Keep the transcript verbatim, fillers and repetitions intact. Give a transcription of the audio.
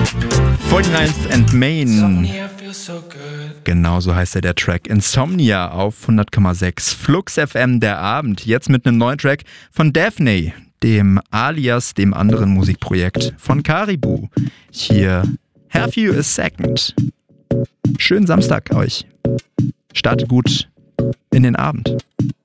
forty-ninth and Main. Genau so heißt er, der Track. Insomnia auf hundert Komma sechs. Flux F M, der Abend. Jetzt mit einem neuen Track von Daphne, dem alias dem anderen Musikprojekt von Caribou. Hier, Have You a Second. Schönen Samstag euch. Startet gut in den Abend.